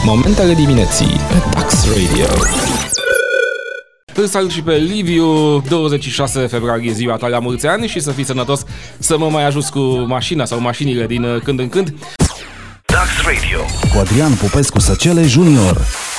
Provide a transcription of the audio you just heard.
Momentele dimineții pe Dax Radio. Îl salut și pe Liviu. 26 februarie, ziua ta, la mulți ani și să fii sănătos, să mă mai ajuți cu mașina sau mașinile din când în când. Dax Radio cu Adrian Popescu Săcele Junior.